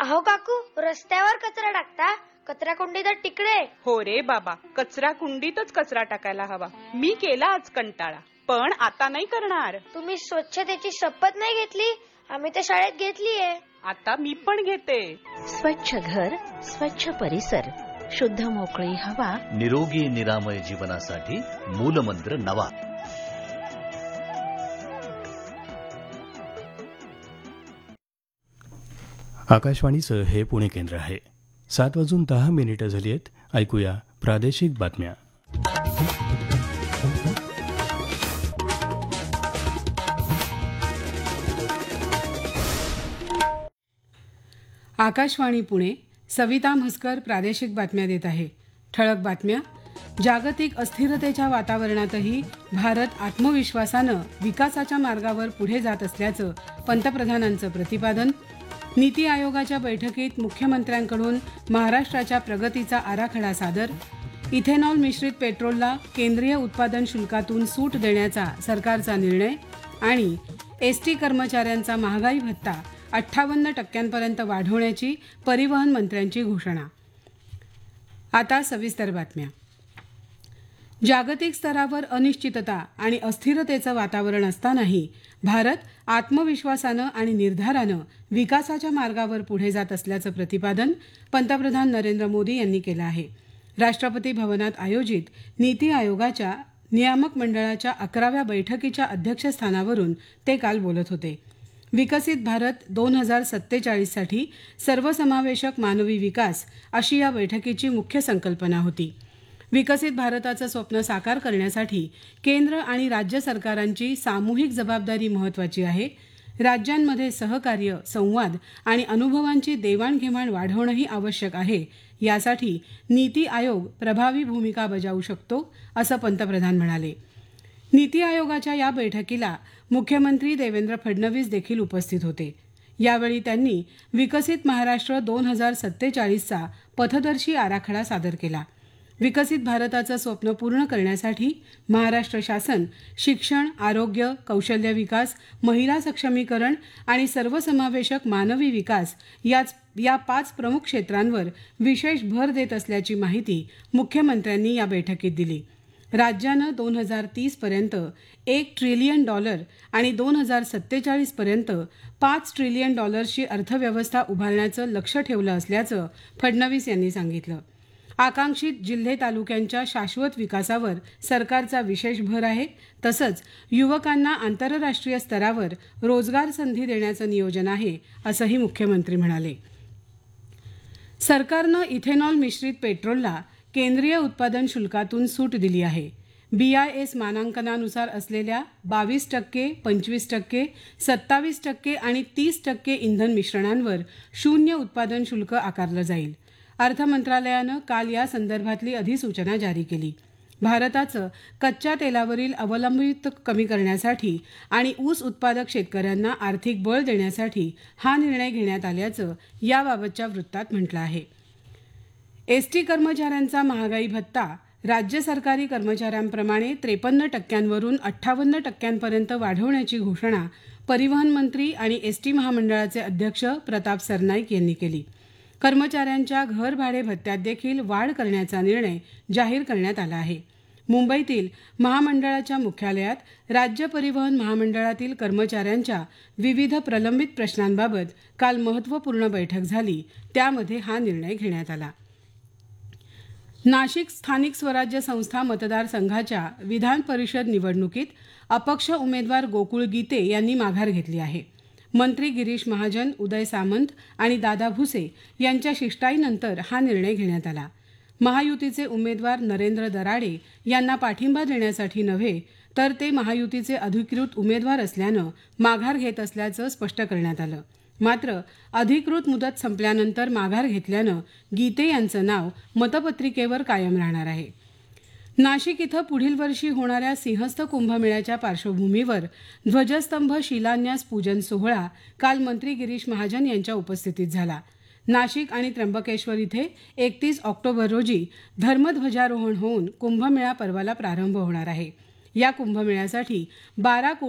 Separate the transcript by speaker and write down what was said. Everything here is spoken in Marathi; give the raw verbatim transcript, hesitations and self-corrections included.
Speaker 1: अहो काकू, रस्त्यावर कचरा टाकता, कचरा कुंडी तर तिकडे.
Speaker 2: हो रे बाबा, कचरा कुंडीतच कचरा टाकायला हवा. मी केला आज कंटाळा, पण आता नाही करणार.
Speaker 1: तुम्ही स्वच्छतेची शपथ नाही घेतली? आम्ही तर शाळेत घेतलीये.
Speaker 2: आता मी पण घेते.
Speaker 3: स्वच्छ घर, स्वच्छ परिसर, शुद्ध मोकळी हवा,
Speaker 4: निरोगी निरामय जीवनासाठी मूलमंत्र नवा.
Speaker 5: आकाशवाणीचं हे पुणे केंद्र आहे. सात वाजून दहा मिनिटं झाली आहेत. ऐकूया प्रादेशिक बातम्या.
Speaker 6: आकाशवाणी पुणे. सविता म्हसकर प्रादेशिक बातम्या देत आहे. ठळक बातम्या. जागतिक अस्थिरतेच्या वातावरणातही भारत आत्मविश्वासानं विकासाच्या मार्गावर पुढे जात असल्याचं पंतप्रधानांचं प्रतिपादन. नीती आयोगाच्या बैठकीत मुख्यमंत्र्यांकडून महाराष्ट्राच्या प्रगतीचा आराखडा सादर. इथेनॉल मिश्रित पेट्रोलला केंद्रीय उत्पादन शुल्कातून सूट देण्याचा सरकारचा निर्णय. आणि एसटी कर्मचाऱ्यांचा महागाई भत्ता अठ्ठावन्न टक्क्यांपर्यंत वाढवण्याची परिवहन मंत्र्यांची घोषणा. आता सविस्तर बातम्या. जागतिक स्तरावर अनिश्चितता आणि अस्थिरतेचं वातावरण असतानाही भारत आत्मविश्वासानं आणि निर्धारानं विकासाच्या मार्गावर पुढे जात असल्याचं प्रतिपादन पंतप्रधान नरेंद्र मोदी यांनी केलं आहे. राष्ट्रपती भवनात आयोजित नीती आयोगाच्या नियामक मंडळाच्या अकराव्या बैठकीच्या अध्यक्षस्थानावरून ते काल बोलत होते. विकसित भारत दोन हजार सत्तेचाळीससाठी सर्वसमावेशक मानवी विकास अशी या बैठकीची मुख्य संकल्पना होती. विकसित भारताचं स्वप्न साकार करण्यासाठी केंद्र आणि राज्य सरकारांची सामूहिक जबाबदारी महत्त्वाची आहे. राज्यांमध्ये सहकार्य, संवाद आणि अनुभवांची देवाणघेवाण वाढवणंही आवश्यक आहे. यासाठी नीती आयोग प्रभावी भूमिका बजावू शकतो, असं पंतप्रधान म्हणाले. नीती आयोगाच्या या बैठकीला मुख्यमंत्री देवेंद्र फडणवीस देखील उपस्थित होते. यावेळी त्यांनी विकसित महाराष्ट्र दोन हजार सत्तेचाळीसचा पथदर्शी आराखडा सादर केला. विकसित भारताचं स्वप्न पूर्ण करण्यासाठी महाराष्ट्र शासन शिक्षण, आरोग्य, कौशल्य विकास, महिला सक्षमीकरण आणि सर्वसमावेशक मानवी विकास याच या पाच प्रमुख क्षेत्रांवर विशेष भर देत असल्याची माहिती मुख्यमंत्र्यांनी या बैठकीत दिली. राज्यानं दोन हजार तीसपर्यंत एक ट्रिलियन डॉलर आणि दोन हजार सत्तेचाळीसपर्यंत पाच ट्रिलियन डॉलर्सची अर्थव्यवस्था उभारण्याचं लक्ष ठेवलं असल्याचं फडणवीस यांनी सांगितलं. आकांक्षित जिल्हे तालुक्यांच्या शाश्वत विकासावर सरकारचा विशेष भर आहे. तसंच युवकांना आंतरराष्ट्रीय स्तरावर रोजगार संधी देण्याचं नियोजन आहे, असंही मुख्यमंत्री म्हणाले. सरकारनं इथेनॉल मिश्रित पेट्रोलला केंद्रीय उत्पादन शुल्कातून सूट दिली आहे. बी आय एस मानांकनानुसार असलेल्या बावीस टक्के, पंचवीस टक्के, सत्तावीस टक्के आणि तीस टक्के इंधन मिश्रणांवर शून्य उत्पादन शुल्क आकारलं जाईल. अर्थ मंत्रालयानं काल या संदर्भातली अधिसूचना जारी केली. भारताचं कच्च्या तेलावरील अवलंबित्व कमी करण्यासाठी आणि ऊस उत्पादक शेतकऱ्यांना आर्थिक बळ देण्यासाठी हा निर्णय घेण्यात आल्याचं याबाबतच्या वृत्तात म्हटलं आहे. एसटी कर्मचाऱ्यांचा महागाई भत्ता राज्य सरकारी कर्मचाऱ्यांप्रमाणे त्रेपन्न टक्क्यांवरून अठ्ठावन्न टक्क्यांपर्यंत वाढवण्याची घोषणा परिवहन मंत्री आणि एसटी महामंडळाचे अध्यक्ष प्रताप सरनाईक यांनी केली. कर्मचाऱ्यांच्या घर भाडे भत्त्यात देखील वाढ करण्याचा निर्णय जाहीर करण्यात आला आहे. मुंबईतील महामंडळाच्या मुख्यालयात राज्य परिवहन महामंडळातील कर्मचाऱ्यांच्या विविध प्रलंबित प्रश्नांबाबत काल महत्त्वपूर्ण बैठक झाली. त्यामध्ये हा निर्णय घेण्यात आला. नाशिक स्थानिक स्वराज्य संस्था मतदारसंघाच्या विधान परिषद निवडणुकीत अपक्ष उमेदवार गोकुळ गीते यांनी माघार घेतली आहे. मंत्री गिरीश महाजन, उदय सामंत आणि दादा भुसे यांच्या शिष्टाईनंतर हा निर्णय घेण्यात आला. महायुतीचे उमेदवार नरेंद्र दराडे यांना पाठिंबा देण्यासाठी नव्हे, तर ते महायुतीचे अधिकृत उमेदवार असल्यानं माघार घेत असल्याचं स्पष्ट करण्यात आलं. मात्र अधिकृत मुदत संपल्यानंतर माघार घेतल्यानं गीते यांचं नाव मतपत्रिकेवर कायम राहणार आहे. नाशिक इथं पुढील वर्षी होणाऱ्या सिंहस्थ कुंभमेळ्याच्या पार्श्वभूमीवर ध्वजस्तंभ शिलान्यास पूजन सोहळा काल मंत्री गिरीश महाजन यांच्या उपस्थितीत झाला. नाशिक आणि त्र्यंबकेश्वर इथे एकतीस ऑक्टोबर रोजी धर्मध्वजारोहण होऊन कुंभमेळा पर्वाला प्रारंभ होणार आहे. या कुंभमेळ्यासाठी बारा